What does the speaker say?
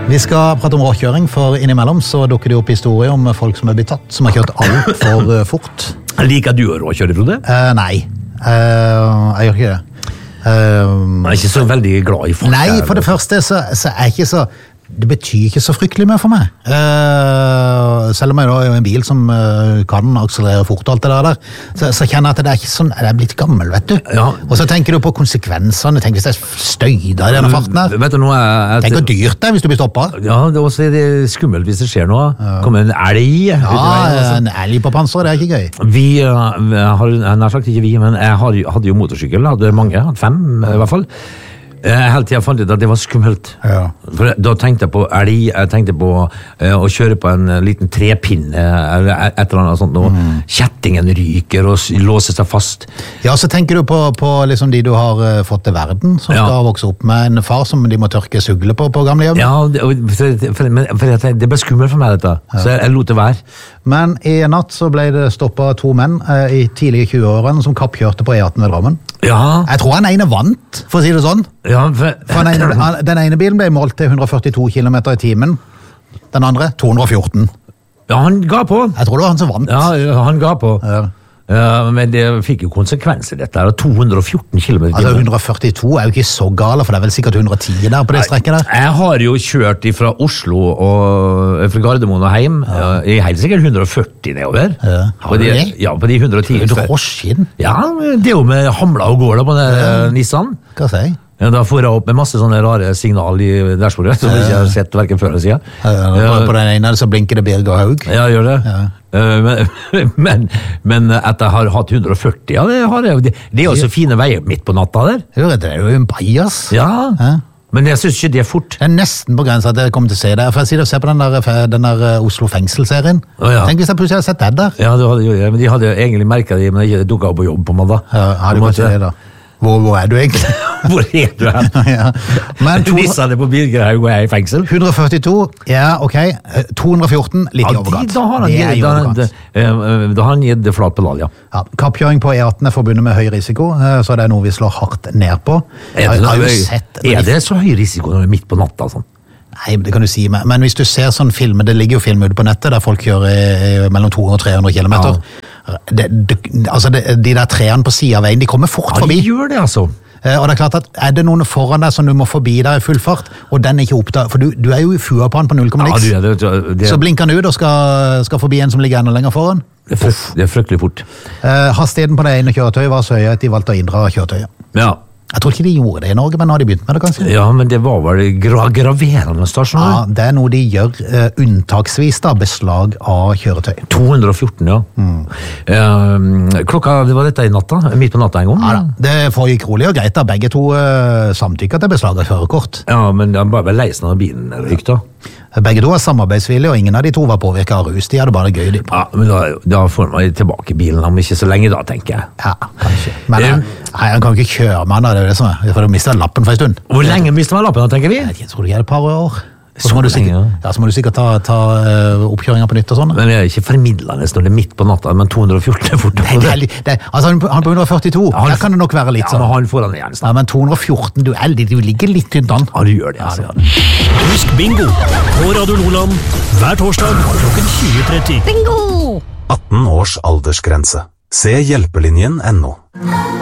Vi skal prate om råkjøring, for innimellom så dukker det opp historier om folk som har blitt tatt, som har kjørt alt for fort. Liker du å råkjøre, Frode? Nei, jeg gjør ikke det. Jeg er ikke så veldig glad i fart. Nei, for det første så er jeg ikke så... Det betyr ikke så fryktelig mye for meg. Selv om jeg da er en bil som kan akselerere fort og alt det der, så kjenner jeg at det er ikke sånn, det er blitt gammel, vet du. Ja. Og så tenker du på konsekvensene, tenk hvis det er støyder i denne farten her. Vet du noe? Tenk hvor dyrt det er hvis du blir stoppet. Ja, det er også skummelt hvis det skjer noe. Kommer en elg. Ja, en elg på panseret, det er ikke gøy. Vi har, nær sagt ikke vi, men jeg hadde jo motorsykkel, hadde mange, 5 i hvert fall. Hele tiden fant jeg ut at det var skummelt. Ja. For da tenkte jeg på elg, jeg tenkte på å kjøre på en liten trepinne eller et eller annet sånt, og kjettingen ryker og låser seg fast. Ja, så tenker du på liksom de du har fått til verden, som skal vokse opp med en far som de må tørke sugle på gamlehjem. Ja, for det ble skummelt for meg dette, så jeg lot det være. Men i natt så ble det stoppet 2 menn i tidlige 20-årene som kappkjørte på E18 ved Drammen. Ja. Jeg tror han ene vant, for å si det sånn. Ja, den ene bilen ble målt til 142 km i timen, den andre 214. Ja, han ga på. Jeg tror det var han som vant. Ja, han ga på. Ja, men det fikk jo konsekvenser dette her, 214 km i timen. Altså 142 er jo ikke så gale, for det er vel sikkert 110 der på det strekket der. Jeg har jo kjørt fra Oslo og fra Gardermoen og hjem, i helt sikkert 140 nedover. På de 110. Drosjen? Ja, det er jo med hamla og går da på den Nissan. Hva sier jeg? Ja, da får jeg opp med masse sånne rare signal i dashbordet som jeg ikke har sett hverken før eller siden. På den ene så blinker det Birger Haug. Ja, gjør det. Men at jeg har hatt 140, ja, det har jeg. Det er jo så fine veier midt på natta der. Det er jo en bias. Ja, men jeg synes ikke det er fort. Det er nesten på grensen at jeg kommer til å se det. For jeg sier å se på den der Oslo fengsel-serien. Tenk hvis jeg plutselig hadde sett det der. Ja, men de hadde egentlig merket det, men ikke dukket opp på jobb på mandag. Ja, det var ikke det da. Hvor er du egentlig? Hvor er du hen? Du visste det på Birger Haug og jeg i fengsel. 142, ja, ok. 214, litt i overkant. Da har han gitt det flat pedal, ja. Kappkjøring på E18 er forbundet med høy risiko, så det er noe vi slår hardt ned på. Er det så høy risiko når det er midt på natta? Sånn? Nei, det kan du si, men hvis du ser sånn filmer, det ligger jo film ute på nettet der folk kjører mellom 200 og 300 kilometer. De der trærne på siden av veien, de kommer fort forbi. Ja, de gjør det altså. Og det er klart at er det noen foran deg som du må forbi der i full fart, og den er ikke opptatt, for du er jo i fua på han på 0,x, så blinker han ut og skal forbi en som ligger enda lenger foran. Det er fryktelig fort. Hastigheten på det ene kjøretøyet var så høy at de valgte å inndra kjøretøyet. Ja. Jeg tror ikke de gjorde det i Norge, men nå har de begynt med det, kanskje. Ja, men det var vel graverende stasjon? Ja, det er noe de gjør unntaksvis da, beslag av kjøretøy. 214, ja. Klokka, det var dette i natta, midt på natta en gang? Ja, det foregikk rolig og greit da, begge to samtykket til beslag av kjørekort. Ja, men det var vel leisen av bilen rykt da? Begge to var samarbeidsvillige, og ingen av de to var påvirket av rus. De hadde bare gøy. Ja, men da får man tilbake bilen om ikke så lenge da, tenker jeg. Ja, kanskje. Men han kan jo ikke kjøre med han, det er det som er. For du mistet lappen for en stund. Hvor lenge mistet man lappen da, tenker vi? Jeg tror det er et par år. Så må du sikkert ta oppkjøringer på nytt og sånn. Men det er ikke formidlende når det er midt på natta, men 214 er fort. Altså han på 142, der kan det nok være litt sånn. Ja, han foran igjen snart. Ja, men 214, du ligger litt tynt an. Ja, du gjør det, altså. Husk bingo på Radio Nordland hver torsdag klokken 20:30. Bingo! 18 års aldersgrense. Se hjelpelinjen.no.